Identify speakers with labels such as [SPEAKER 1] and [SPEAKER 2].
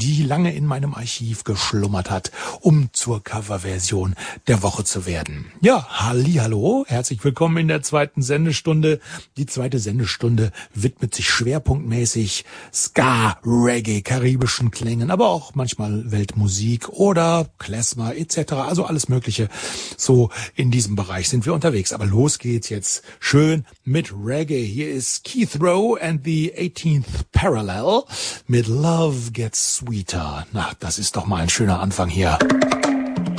[SPEAKER 1] die lange in meinem Archiv geschlummert hat, um zur Coverversion der Woche zu werden. Ja, hallihallo, herzlich willkommen in der zweiten Sendestunde. Die zweite Sendestunde widmet sich schwerpunktmäßig Ska, Reggae, karibischen Klängen, aber auch manchmal Weltmusik oder Klezmer etc., also alles Mögliche. So in diesem Bereich sind wir unterwegs. Aber los geht's jetzt schön mit Reggae. Hier ist Keith Rowe and the 18th Parallel mit Love Gets Sweeter. Na, das ist doch mal ein schöner Anfang hier.